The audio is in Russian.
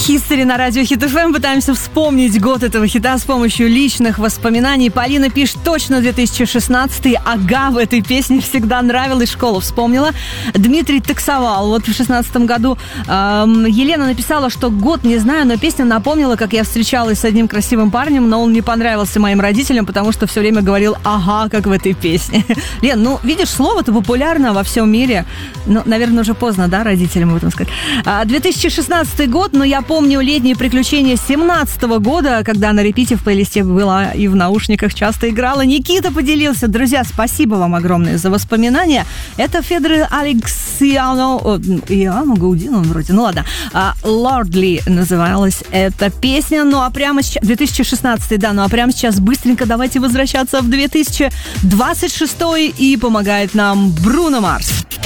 History на радио Hit FM. Пытаемся вспомнить год этого хита с помощью личных воспоминаний. Полина пишет, точно 2016. Ага, в этой песне всегда нравилась, школу вспомнила. Дмитрий таксовал. Вот в 2016 году Елена написала, что год не знаю, но песня напомнила, как я встречалась с одним красивым парнем, но он не понравился моим родителям, потому что все время говорил «ага», как в этой песне. Лен, ну, видишь, слово-то популярно во всем мире. Ну, наверное, уже поздно, да, родителям об этом сказать. 2016 год, но я помню летние приключения 2017 года, когда на репите в плейлисте была и в наушниках часто играла. Никита поделился. Друзья, спасибо вам огромное за воспоминания. Это Федор Алексиано... Иоанн Гаудин, он вроде. Ну ладно. Lordly называлась эта песня. Ну а прямо сейчас... 2016, да. Ну а прямо сейчас быстренько давайте возвращаться в 2026 и помогает нам Бруно Марс.